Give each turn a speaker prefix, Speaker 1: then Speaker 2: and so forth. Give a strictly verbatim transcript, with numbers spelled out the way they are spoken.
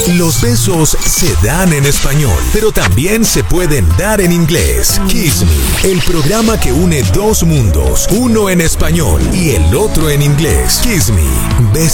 Speaker 1: Los besos se dan en español, pero también se pueden dar en inglés. Kiss Me, el programa que une dos mundos, uno en español y el otro en inglés. Kiss Me, besos